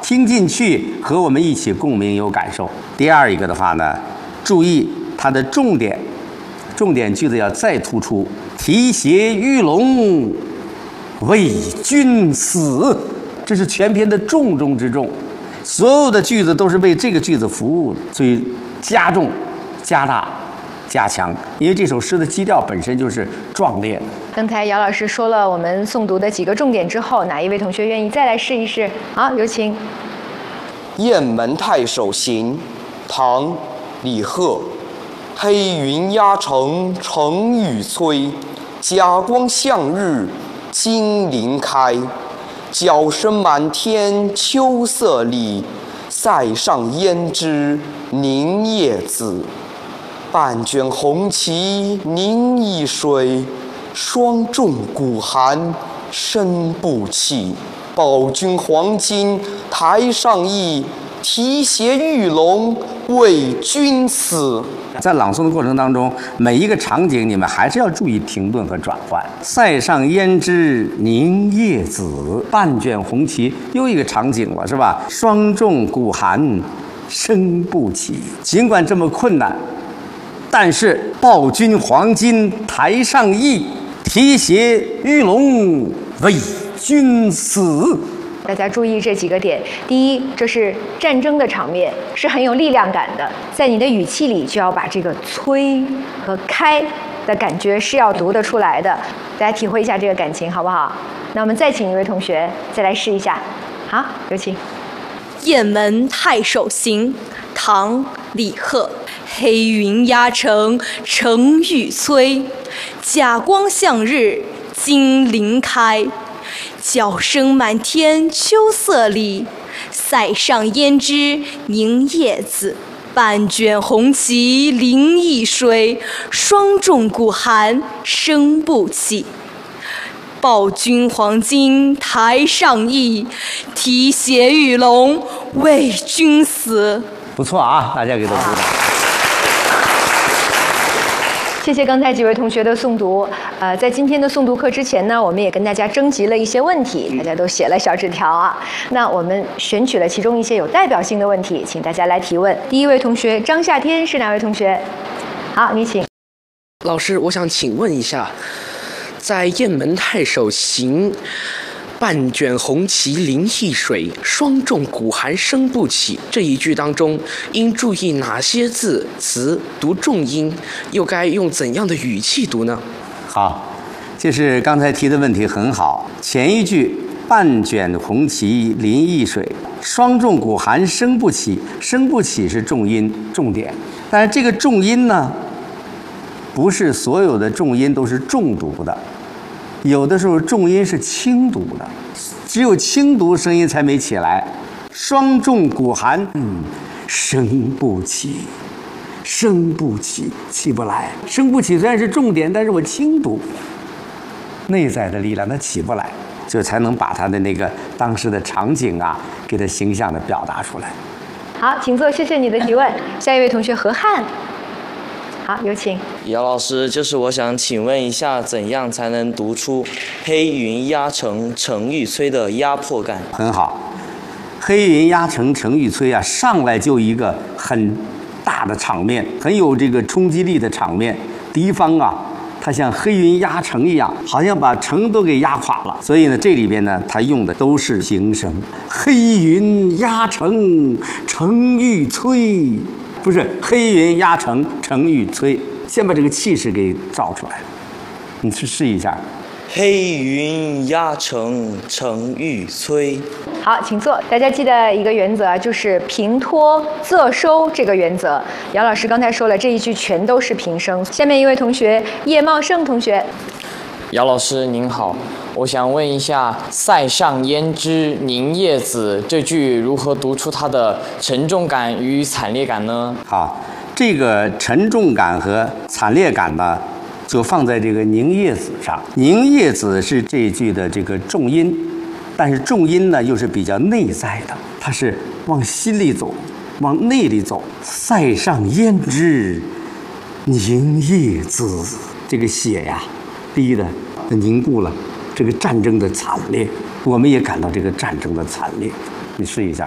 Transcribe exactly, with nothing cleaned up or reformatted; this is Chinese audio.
听进去，和我们一起共鸣有感受。第二一个的话呢，注意它的重点，重点句子要再突出。提携玉龙，为君死，这是全篇的重中之重，所有的句子都是为这个句子服务的，所以加重、加大、加强，因为这首诗的基调本身就是壮烈的。 刚才姚老师说了我们诵读的几个重点之后，哪一位同学愿意再来试一试？好，有请。 雁门太守行，唐·李贺。黑云压城城欲摧，甲光向日金鳞开。角声满天秋色里，塞上胭脂凝夜紫。半卷红旗凝一水，霜重鼓寒声不起。报君黄金台上意，提携玉龙为君死。 在朗诵的过程当中，每一个场景你们还是要注意停顿和转换。塞上胭脂凝夜紫，半卷红旗，又一个场景了，是吧？霜重鼓寒声不起。尽管这么困难，但是报君黄金台上意，提携玉龙为君死。 大家注意这几个点。第一，这是战争的场面，是很有力量感的，在你的语气里就要把这个催和开的感觉是要读得出来的。大家体会一下这个感情，好不好？那我们再请一位同学再来试一下。好，有请。 雁门太守行，唐·李贺。黑云压城城欲摧，甲光向日金鳞开。角声满天秋色里，塞上胭脂凝夜紫。半卷红旗临易水，霜重鼓寒声不起。报君黄金台上意，提携玉龙为君死。 不错啊，大家给他鼓掌。 谢谢刚才几位同学的诵读。呃，在今天的诵读课之前呢，我们也跟大家征集了一些问题，大家都写了小纸条啊。那我们选取了其中一些有代表性的问题，请大家来提问。第一位同学张夏天是哪位同学？好，你请。 老师，我想请问一下，在雁门太守行，半卷红旗临易水，霜重鼓寒声不起这一句当中，应注意哪些字词读重音，又该用怎样的语气读呢？ 好，就是刚才提的问题很好。前一句半卷红旗临易水，霜重鼓寒声不起，声不起是重音重点，但是这个重音呢，不是所有的重音都是重读的。有的时候重音是轻读的，只有轻读声音才没起来。霜重鼓寒，嗯，声不起，声不起，起不来。声不起虽然是重点，但是我轻读，内在的力量它起不来，就才能把它的那个当时的场景啊，给它形象的表达出来。 好，请坐，谢谢你的提问。下一位同学何汉。好，有请。 姚老师，就是我想请问一下，怎样才能读出黑云压城城欲摧的压迫感？ 很好，黑云压城城欲摧啊，上来就一个很大的场面，很有这个冲击力的场面。敌方啊，它像黑云压城一样，好像把城都给压垮了。所以呢，这里边呢，它用的都是形声。黑云压城城欲摧。不是黑云压城城欲摧，先把这个气势给造出来。你去试一下。 黑云压城城欲摧。 好，请坐。大家记得一个原则，就是平托仄收这个原则。姚老师刚才说了，这一句全都是平声。下面一位同学叶茂盛同学。 姚老师您好，我想问一下“塞上胭脂凝夜紫”这句如何读出它的沉重感与惨烈感呢？ 好，这个沉重感和惨烈感呢，就放在这个凝夜紫上。凝夜紫是这一句的这个重音，但是重音呢又是比较内在的，它是往心里走，往内里走。塞上胭脂凝夜紫，这个血呀，滴的凝固了这个战争的惨烈，我们也感到这个战争的惨烈。你试一下。